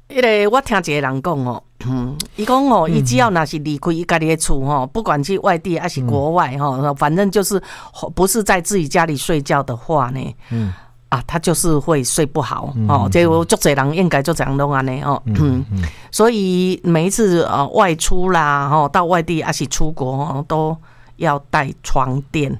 迄个我听一个人讲哦，伊讲哦，伊只要若是离开伊家己的厝吼，不管去外地还是国外吼，反正就是不是在自己家里睡觉的话呢，他就是会睡不好哦。这有足侪人应该足侪人拢安尼哦，所以每一次外出啦吼，到外地还是出国吼都。要带床垫，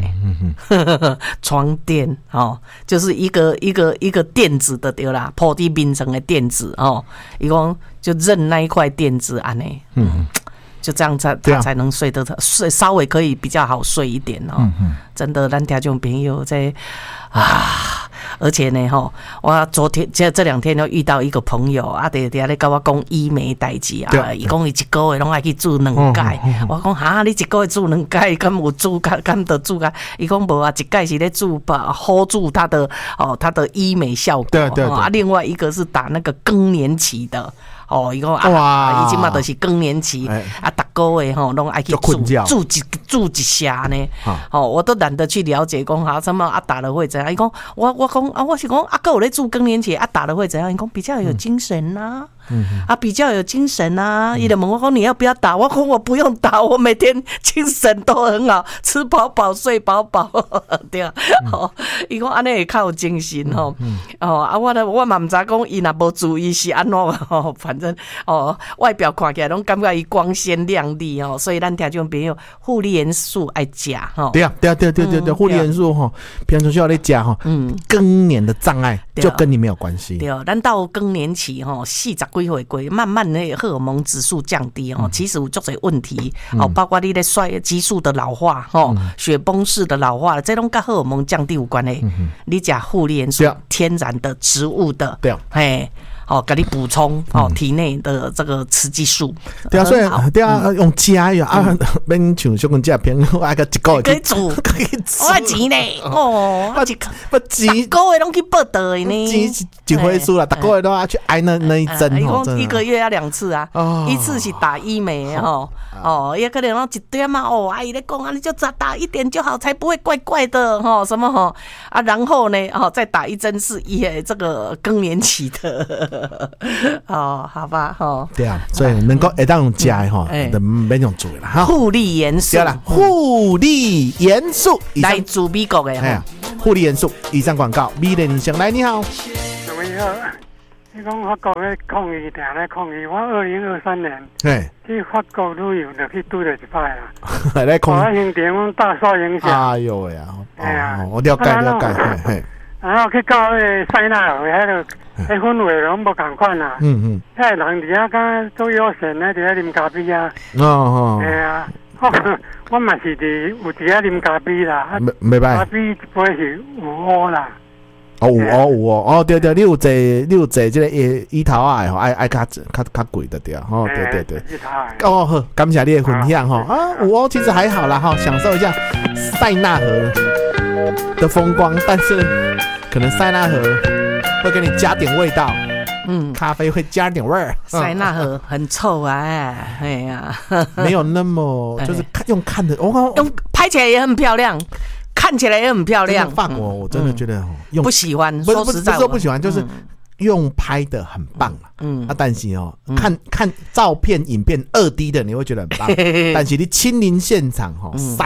床垫哦，就是一个垫子的对啦，铺在面上的垫子哦，伊讲就认那一块垫子安尼，就这样他才能睡得睡稍微可以比较好睡一点哦。真的，咱听众朋友在而且呢我昨天这2天又遇到一个朋友啊，在咧跟我讲医美代志啊，伊讲伊一个月拢爱去住2届，我讲哈，你一个月住2届，敢有住敢得住啊？伊讲无啊，一届是咧住hold住他的医美效果，对啊，另外一个是打那个更年期的。伊讲伊即马都是更年期，逐个月拢爱去住一下呢。我都懒得去了解讲什么打了会怎样。伊讲我讲我是讲还有咧住更年期打了会怎样？伊讲比较有精神啊。比较有精神啊！伊就问我讲你要不要打？我讲我不用打，我每天精神都很好，吃饱饱睡饱饱，对啊。伊讲安尼会较有精神吼。我嘛唔知讲伊若无注意是安怎吼，反正外表看起来拢感觉伊光鲜亮丽哦，所以咱听众朋友护理元素爱食吼。对， 护理元素吼，平常需要咧食吼。更年的障碍就跟你没有关系。 对，咱到更年期吼，40几岁过，慢慢的荷尔蒙指数降低哦，其实有足侪问题包括你的激素的老化血崩式的老化，这拢跟荷尔蒙降低有关系。你吃护理元素，天然的植物的，对，给你补充体内的这个雌激素。 对啊，所以对啊，用吃呀免像小公食片，爱个一个月可以煮，我钱呢不钱，一个月拢去报道的呢， 钱一回数啦，逐个月都要去挨那一针一个月要2次啊，一次是打医美也可能1点嘛阿姨咧讲你就打1点就好，才不会怪怪的什么然后呢再打1针是这个更年期的。好吧对啊，所以能够会当用吃的就免用做啦护理元素对啦，护理元素来自美国的护理元素。以上广告，美丽人生来，你好。 你好，你讲法国咧抗议，定咧抗议。我2023年去法国旅游，就去拄着一摆啦。 来抗议，行程大受影响。 哎呦喂啊！我了解。 然后去到塞纳河迄个。氛围拢无同款啦，迄个人伫遐敢做悠闲咧，伫遐啉咖啡啊，啊，我嘛是有伫遐啉咖啡啦， 袂歹， 咖啡一杯是5欧啦， 有哦，对，你有坐这个椅头啊，爱较贵的对，对，好，感谢你的分享5欧其实还好啦享受一下塞纳河的风光，但是可能塞纳河会给你加点味道，咖啡会加点味儿。 塞纳河很臭哎呀， 没有那么就是用看的， 用拍起来也很漂亮，看起来也很漂亮。 法国我真的觉得不喜欢， 说实在，不喜欢，就是用拍的很棒但是看照片、影片2D 的你会觉得很棒，但是你亲临现场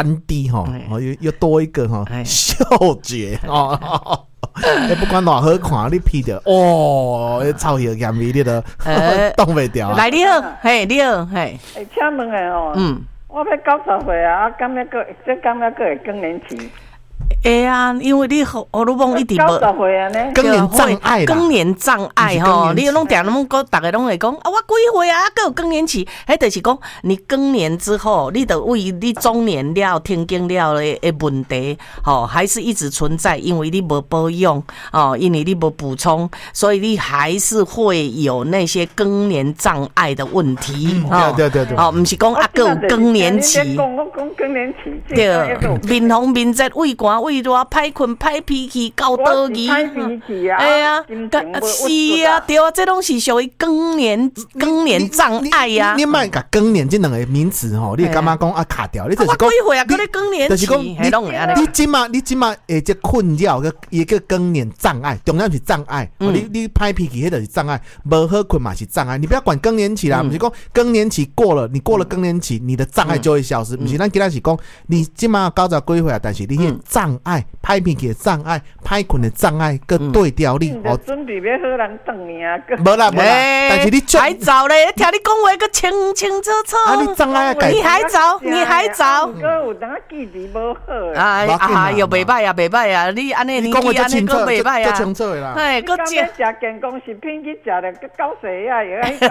3D 又多一个嗅觉不管偌好看，你闻着臭油咸味，你都挡袂掉。 来，你好，你好， 请问我要90岁啊，敢要个会更年期？ 因为你荷尔蒙一直无更年障碍啦， 更年障碍你拢定拢讲，大家拢会讲我几岁啊，还有更年期，迄就是讲你更年之后，你的为你中年了、停经了的问题还是一直存在，因为你无保养因为你无补充，所以你还是会有那些更年障碍的问题对， 不是讲还有更年期， 我讲更年期， 对，面红面热、畏寒胃热、歹困、歹脾气、高多疑。 歹脾气啊！ 哎呀，是啊，对啊，这拢是属于更年障碍呀。 你莫甲更年这两个名词吼，你感觉讲啊卡掉，你就是讲。 我几岁啊？搁咧更年期， 你即马诶，这困扰个一个更年障碍，重点是障碍。你歹脾气，迄就是障碍，无好困嘛是障碍。你不要管更年期啦，不是讲更年期过了，你过了更年期，你的障碍就会消失。不是咱今仔是讲，你即马90几岁啊，但是你迄障碍、歹脾气的障碍、歹困的障碍，搁对调你。 我准备要好人等你啊！ 无啦，但是你还早咧，听你讲话搁清清楚楚。 啊，你障碍改， 你还早。 哥有当记忆无好。 啊，又袂歹啊，袂歹啊！你安尼年纪安尼搁袂歹啊， 清楚的啦。 哎，搁食健康食品去食咧，搁搞谁啊？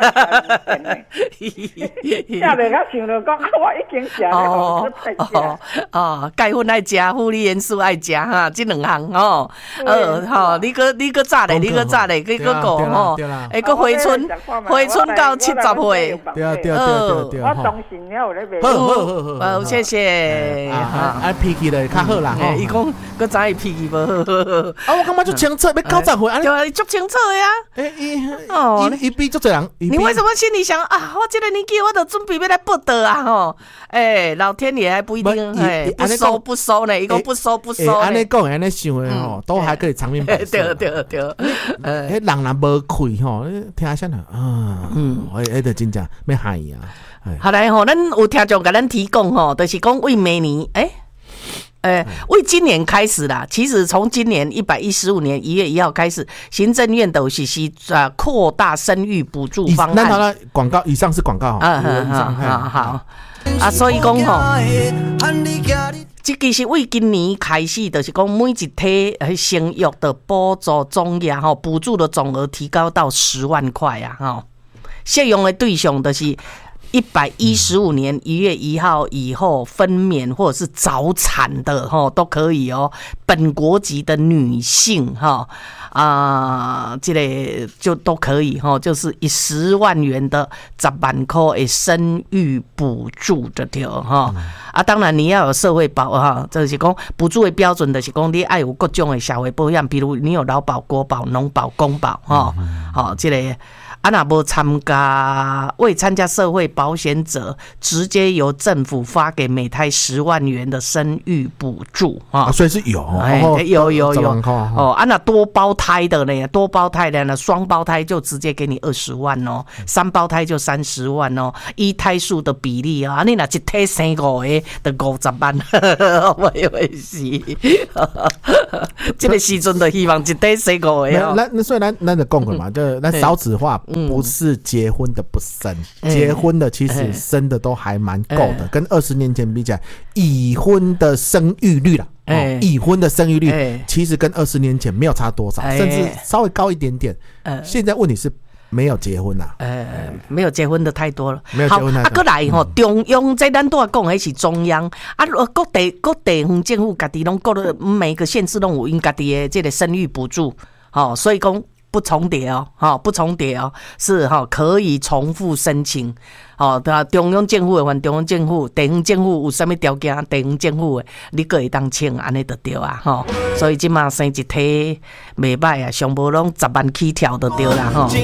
食咧，我想着讲，我已经食了， 钙粉爱食，负离元素爱食哈，这两项吼。你搁早咧，你搁讲吼，哎，搁回春到70岁。 对。 我当心了咧袂。 好，谢谢。 脾气咧较好啦。 伊讲搁知伊脾气无好。 我感觉就清楚，要90岁， 对啊，足清楚的呀。 伊比足侪人。 你为什么心里想啊？我这个年纪，我都准备要来报道啊吼！老天爷还不一定，不收呢，伊讲不收。 安尼讲，安尼想的吼，都还可以长命百岁。 对。 人若无气吼，听啥呢？迄就真正要害伊啊！ 好来吼，咱有听众给咱提供吼，就是讲为明年为今年开始啦，其实从今年115年1月1号开始，行政院都实施扩大生育补助方案。 那好了，广告以上是广告好所以讲吼，这其实为今年开始，就是讲每一体生育的补助总额吼，补助的总额提高到10万块啊吼，适用的对象就是115年1月1号以后分娩或者是早产的都可以哦，本国籍的女性这个就都可以就是以10万元的10万块的生育补助的当然你要有社会保就是讲补助的标准就是讲你要有各种的社会保险，比如你有劳保、国保、农保、公保这个若无未参加社会保险者，直接由政府发给每胎10万元的生育补助所以是有有若多胞胎的呢，双胞胎就直接给你20万3胞胎就30万依胎数的比例你若一胎生5个就50万，我以为是，这个时阵就希望一胎生5个那所以咱就讲过嘛，就咱少子化。不是结婚的不生，结婚的其实生的都还蛮够的，跟20年前比起来，已婚的生育率啦，已婚的生育率其实跟20年前没有差多少，甚至稍微高一点点。现在问题是没有结婚啦， 没有结婚的太多了， 没有结婚太多。 过来中央在咱都要讲的是中央各地方政府家己拢每个县市拢有因家己的这个生育补助，所以讲。不重叠是可以重复申请对啊，中央政府的还中央政府，地方政府有啥物条件，地方政府的你个会当请，安尼就对啊所以即马生一体袂歹啊，上无拢10万起跳就对啦